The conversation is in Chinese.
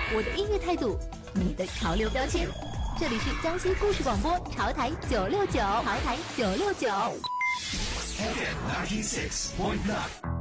我的音乐态度，你的潮流标签。这里是江西故事广播潮台969，潮台969。 FM 96.9